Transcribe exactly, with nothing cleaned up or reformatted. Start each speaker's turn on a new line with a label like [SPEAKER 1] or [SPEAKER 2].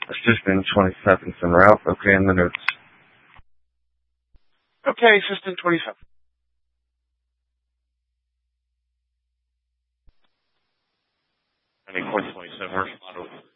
[SPEAKER 1] Assistant twenty-seven, and Ralph. Okay, in the notes.
[SPEAKER 2] Okay, Assistant twenty-seven.
[SPEAKER 3] I mean, Court twenty-seven, respond